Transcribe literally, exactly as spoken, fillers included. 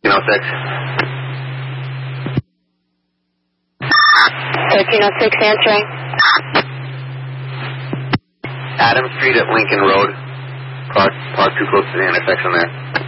oh six. thirteen oh six answering. Adam Street at Lincoln Road. Park, park too close to the intersection there.